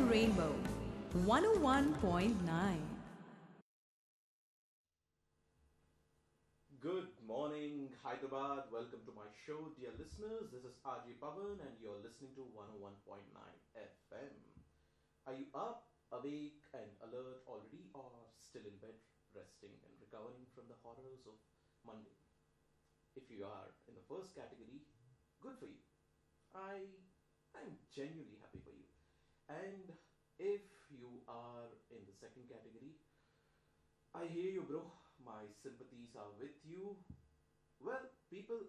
Rainbow 101.9. Good morning, Hyderabad. Welcome to my show, dear listeners. This is RJ Pavan, and you're listening to 101.9 FM. Are you up, awake, and alert already, or still in bed, resting and recovering from the horrors of Monday? If you are in the first category, good for you. I I'm genuinely happy for you. And if you are in the second category, I hear you, bro. My sympathies are with you. Well, people